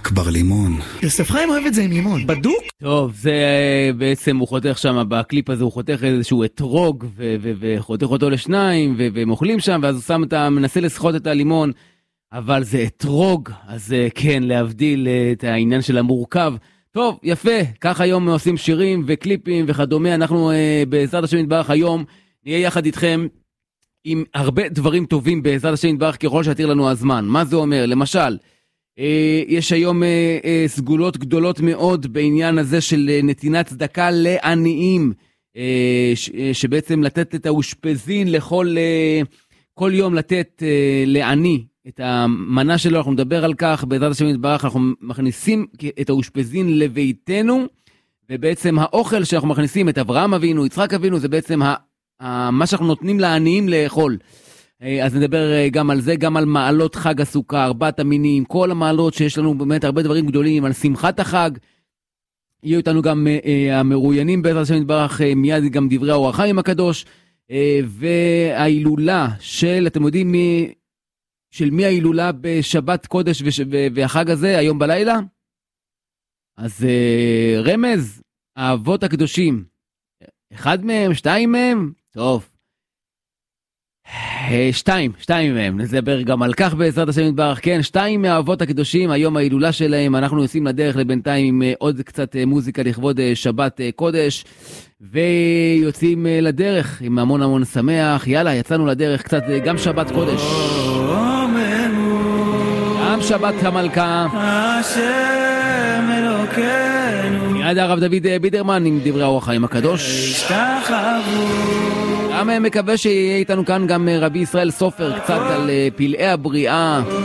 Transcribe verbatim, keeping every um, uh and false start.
רק בר לימון. יוסף חיים אוהב את זה עם לימון. בדוק? טוב, זה בעצם הוא חותך שם, בקליפ הזה הוא חותך איזשהו אתרוג, וחותך אותו לשניים, והם אוכלים שם, ואז הוא שם את ה... מנסה לסחוט את הלימון, אבל זה אתרוג, אז כן, להבדיל את העניין של המורכב. טוב, יפה, כך היום עושים שירים וקליפים וכדומה, אנחנו בעזרת השם יתברך היום, נהיה יחד איתכם, עם הרבה דברים טובים בעזרת השם יתברך ככל שיתיר לנו הזמן. מה זה אומר? למשל, אה, יש היום אה, אה, סגולות גדולות מאוד בעניין הזה של אה, נתינת צדקה לעניים, אה, ש, אה, שבעצם לתת את האושפזין לכל, אה, כל יום לתת אה, לעני את המנה שלו, אנחנו נדבר על כך בעזרת השם יתברך, אנחנו מכניסים את האושפזין לביתנו, ובעצם האוכל שאנחנו מכניסים את אברהם אבינו, יצחק אבינו, זה בעצם ה... מה שאנחנו נותנים לעניים לאכול. אז נדבר גם על זה, גם על מעלות חג הסוכה, ארבעת המינים, כל המעלות שיש לנו באמת הרבה דברים גדולים, על שמחת החג. יהיו איתנו גם המרואיינים בעזרת השם יתברך, מיד גם דברי האור החיים הקדוש, וההילולה של, אתם יודעים מי, של מי ההילולה בשבת קודש והחג הזה, היום בלילה? אז רמז, האבות הקדושים, אחד מהם, שתיים מהם, טוב. שתיים, שתיים מהם, נדבר גם על כך בעזרת השם יתברך, כן, שתיים מהאבות הקדושים, היום ההילולה שלהם, אנחנו יוצאים לדרך לבינתיים עם עוד קצת מוזיקה לכבוד שבת קודש, ויוצאים לדרך עם המון המון שמח, יאללה, יצאנו לדרך קצת, גם שבת קודש. גם שבת המלכה. השם אלוקינו. מיד הרב דוד בידרמן עם דברי האור החיים הקדוש. גם מקווה שיהיה איתנו כאן גם רבי ישראל סופר קצת על פלאי הבריאה.